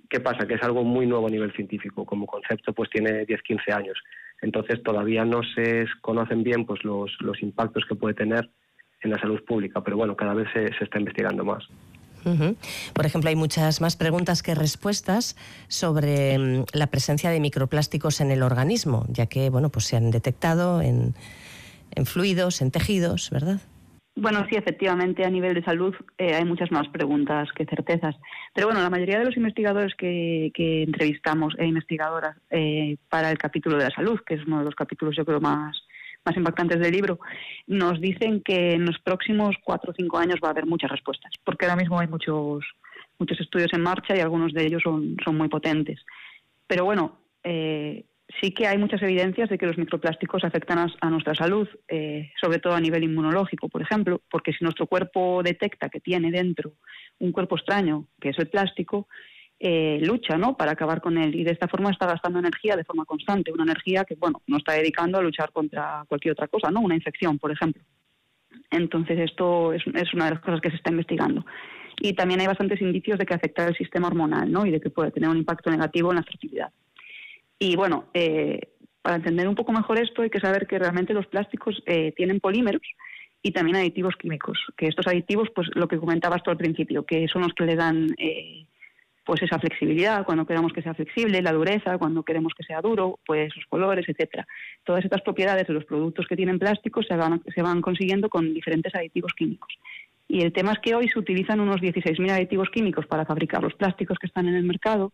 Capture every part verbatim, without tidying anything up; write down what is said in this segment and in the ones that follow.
¿Qué pasa? Que es algo muy nuevo a nivel científico, como concepto pues tiene diez quince años. Entonces todavía no se conocen bien pues los, los impactos que puede tener en la salud pública, pero bueno, cada vez se, se está investigando más. Uh-huh. Por ejemplo, hay muchas más preguntas que respuestas sobre um, la presencia de microplásticos en el organismo, ya que bueno, pues se han detectado en, en fluidos, en tejidos, ¿verdad? Bueno, sí, efectivamente, a nivel de salud eh, hay muchas más preguntas que certezas. Pero bueno, la mayoría de los investigadores que, que entrevistamos e investigadoras eh, para el capítulo de la salud, que es uno de los capítulos yo creo más, más impactantes del libro, nos dicen que en los próximos cuatro o cinco años va a haber muchas respuestas, porque ahora mismo hay muchos, muchos estudios en marcha y algunos de ellos son, son muy potentes. Pero bueno, eh, sí que hay muchas evidencias de que los microplásticos afectan a, a nuestra salud, eh, sobre todo a nivel inmunológico, por ejemplo, porque si nuestro cuerpo detecta que tiene dentro un cuerpo extraño, que es el plástico, eh, lucha, ¿no?, para acabar con él, y de esta forma está gastando energía de forma constante, una energía que, bueno, no está dedicando a luchar contra cualquier otra cosa, ¿no?, una infección, por ejemplo. Entonces esto es, es una de las cosas que se está investigando. Y también hay bastantes indicios de que afecta el sistema hormonal, ¿no?, y de que puede tener un impacto negativo en la fertilidad. Y bueno, eh, para entender un poco mejor esto hay que saber que realmente los plásticos eh, tienen polímeros y también aditivos químicos, que estos aditivos, pues lo que comentabas tú al principio, que son los que le dan eh, pues esa flexibilidad cuando queramos que sea flexible, la dureza cuando queremos que sea duro, pues los colores, etcétera. Todas estas propiedades de los productos que tienen plásticos se van, se van consiguiendo con diferentes aditivos químicos. Y el tema es que hoy se utilizan unos dieciséis mil aditivos químicos para fabricar los plásticos que están en el mercado.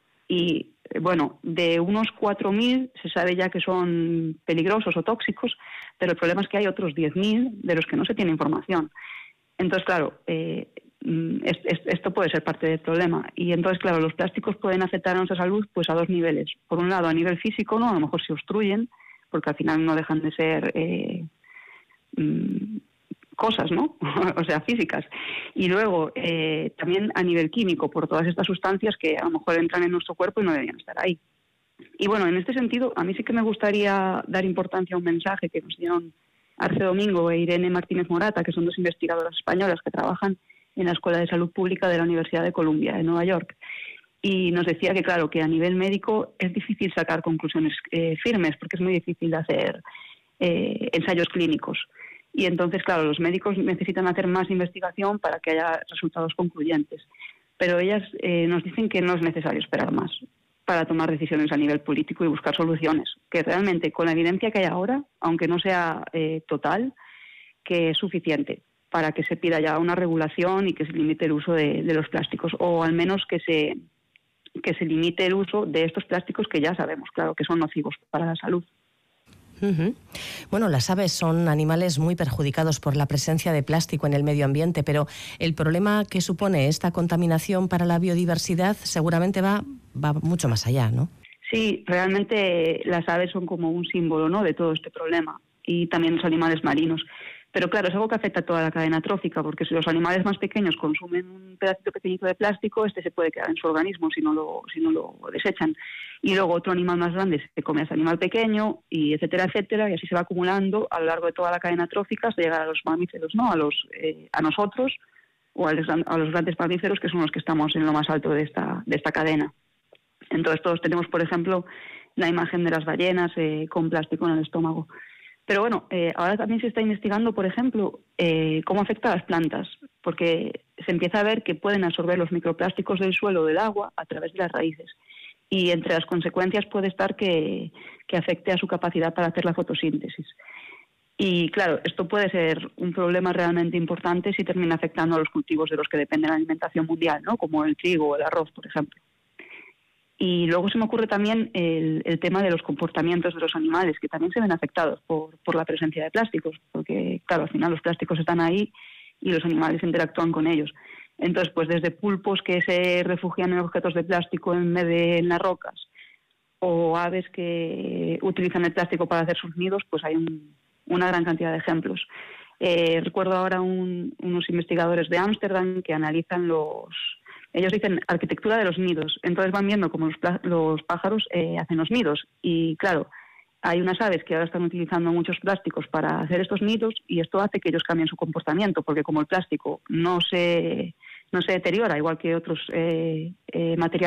Y, bueno, de unos cuatro mil se sabe ya que son peligrosos o tóxicos, pero el problema es que hay otros diez mil de los que no se tiene información. Entonces, claro, eh, es, es, esto puede ser parte del problema. Y entonces, claro, los plásticos pueden afectar a nuestra salud pues a dos niveles. Por un lado, a nivel físico, ¿no? A lo mejor se obstruyen, porque al final no dejan de ser Eh, mmm, cosas, ¿no? O sea, físicas. Y luego, eh, también a nivel químico, por todas estas sustancias que a lo mejor entran en nuestro cuerpo y no deberían estar ahí. Y bueno, en este sentido, a mí sí que me gustaría dar importancia a un mensaje que nos dieron Arce Domingo e Irene Martínez Morata, que son dos investigadoras españolas que trabajan en la Escuela de Salud Pública de la Universidad de Columbia, de Nueva York. Y nos decía que, claro, que a nivel médico es difícil sacar conclusiones eh, firmes, porque es muy difícil de hacer eh, ensayos clínicos. Y entonces, claro, los médicos necesitan hacer más investigación para que haya resultados concluyentes. Pero ellas eh, nos dicen que no es necesario esperar más para tomar decisiones a nivel político y buscar soluciones. Que realmente, con la evidencia que hay ahora, aunque no sea eh, total, que es suficiente para que se pida ya una regulación y que se limite el uso de, de los plásticos, o al menos que se, que se limite el uso de estos plásticos que ya sabemos, claro, que son nocivos para la salud. Uh-huh. Bueno, las aves son animales muy perjudicados por la presencia de plástico en el medio ambiente, pero el problema que supone esta contaminación para la biodiversidad seguramente va, va mucho más allá, ¿no? Sí, realmente las aves son como un símbolo, ¿no?, de todo este problema, y también los animales marinos. Pero claro, es algo que afecta a toda la cadena trófica, porque si los animales más pequeños consumen un pedacito pequeñito de plástico, este se puede quedar en su organismo si no lo, si no lo desechan. Y luego otro animal más grande se come a ese animal pequeño, y etcétera, etcétera, y así se va acumulando a lo largo de toda la cadena trófica hasta llegar a los mamíferos, ¿no?, a, los, eh, a nosotros o a los, a los grandes mamíferos, que son los que estamos en lo más alto de esta, de esta cadena. Entonces todos tenemos, por ejemplo, la imagen de las ballenas eh, con plástico en el estómago. Pero bueno, eh, ahora también se está investigando, por ejemplo, eh, cómo afecta a las plantas, porque se empieza a ver que pueden absorber los microplásticos del suelo o del agua a través de las raíces. Y entre las consecuencias puede estar que, que afecte a su capacidad para hacer la fotosíntesis. Y claro, esto puede ser un problema realmente importante si termina afectando a los cultivos de los que depende la alimentación mundial, ¿no?, como el trigo o el arroz, por ejemplo. Y luego se me ocurre también el, el tema de los comportamientos de los animales, que también se ven afectados por, por la presencia de plásticos, porque, claro, al final los plásticos están ahí y los animales interactúan con ellos. Entonces, pues desde pulpos que se refugian en objetos de plástico en vez de en las rocas, o aves que utilizan el plástico para hacer sus nidos, pues hay un, una gran cantidad de ejemplos. Eh, recuerdo ahora un, unos investigadores de Ámsterdam que analizan los... Ellos dicen arquitectura de los nidos, entonces van viendo cómo los, los pájaros eh, hacen los nidos. Y claro, hay unas aves que ahora están utilizando muchos plásticos para hacer estos nidos, y esto hace que ellos cambien su comportamiento, porque como el plástico no se, no se deteriora, igual que otros eh, eh, materiales,